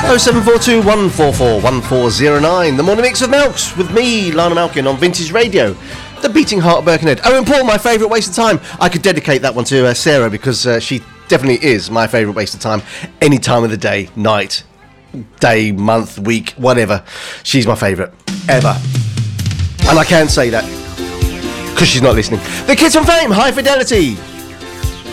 07421 144 1409. The Morning Mix of Melks with me, Lana Malkin, on Vintage Radio, the beating heart of Birkenhead. Owen Paul, my favourite waste of time. I could dedicate that one to Sarah, because she definitely is my favourite waste of time. Any time of the day, night, day, month, week, whatever. She's my favourite, ever. And I can't say that because she's not listening. The Kids from Fame, High Fidelity.